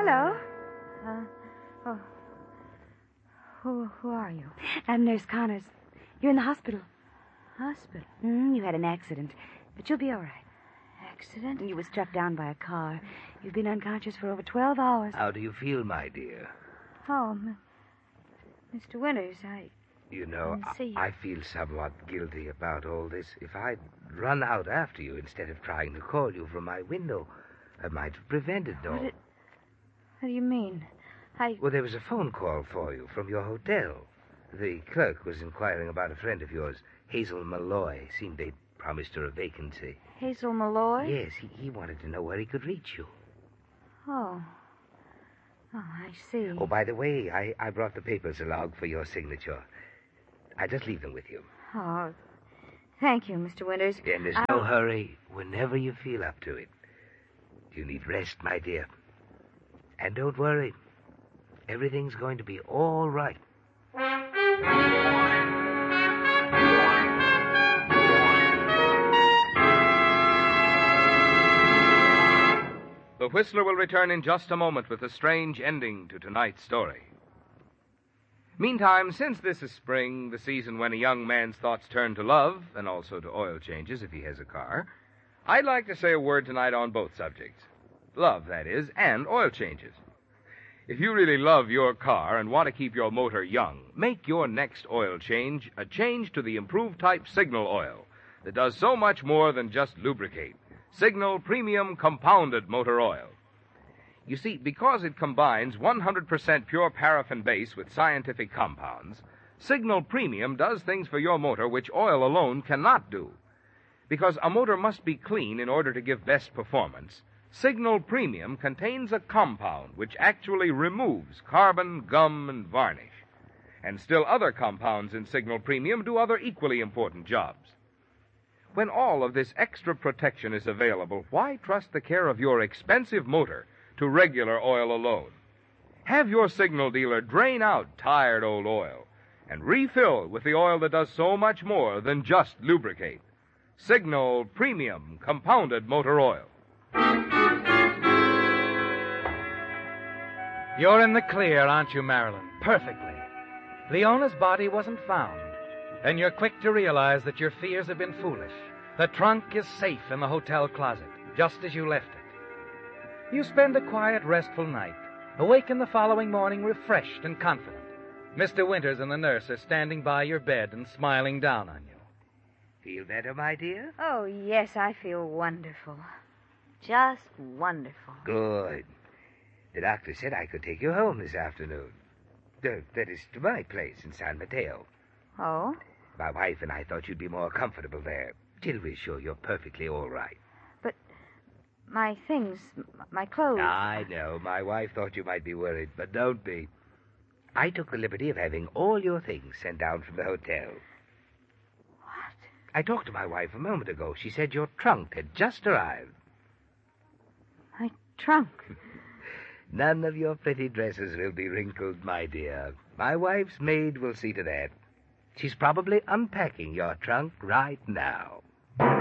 Hello. Who are you? I'm Nurse Connors. You're in the hospital. Hospital? You had an accident, but you'll be all right. Accident? You were struck down by a car. You've been unconscious for over 12 hours. How do you feel, my dear? Oh, Mr. Winters, You know, see you. I feel somewhat guilty about all this. If I'd run out after you instead of trying to call you from my window, I might have prevented it all. What do you mean? Well, there was a phone call for you from your hotel. The clerk was inquiring about a friend of yours, Hazel Malloy. Seemed they'd promised her a vacancy. Hazel Malloy? Yes, he wanted to know where he could reach you. Oh, I see. Oh, by the way, I brought the papers along for your signature. I just leave them with you. Oh, thank you, Mr. Winters. And there's no hurry whenever you feel up to it. You need rest, my dear. And don't worry. Everything's going to be all right. The Whistler will return in just a moment with a strange ending to tonight's story. Meantime, since this is spring, the season when a young man's thoughts turn to love, and also to oil changes if he has a car, I'd like to say a word tonight on both subjects. Love, that is, and oil changes. If you really love your car and want to keep your motor young, make your next oil change a change to the improved type Signal oil that does so much more than just lubricate. Signal Premium Compounded Motor Oil. You see, because it combines 100% pure paraffin base with scientific compounds, Signal Premium does things for your motor which oil alone cannot do. Because a motor must be clean in order to give best performance, Signal Premium contains a compound which actually removes carbon, gum, and varnish. And still other compounds in Signal Premium do other equally important jobs. When all of this extra protection is available, why trust the care of your expensive motor to regular oil alone? Have your Signal dealer drain out tired old oil and refill with the oil that does so much more than just lubricate. Signal Premium Compounded Motor Oil. You're in the clear, aren't you, Marilyn? Perfectly. Leona's body wasn't found. And you're quick to realize that your fears have been foolish. The trunk is safe in the hotel closet, just as you left it. You spend a quiet, restful night. Awaken the following morning refreshed and confident. Mr. Winters and the nurse are standing by your bed and smiling down on you. Feel better, my dear? Oh, yes, I feel wonderful. Just wonderful. Good. The doctor said I could take you home this afternoon. That is, to my place in San Mateo. Oh? My wife and I thought you'd be more comfortable there, till we're sure you're perfectly all right. But my things, my clothes... I know. My wife thought you might be worried, but don't be. I took the liberty of having all your things sent down from the hotel. What? I talked to my wife a moment ago. She said your trunk had just arrived. My trunk? None of your pretty dresses will be wrinkled, my dear. My wife's maid will see to that. She's probably unpacking your trunk right now.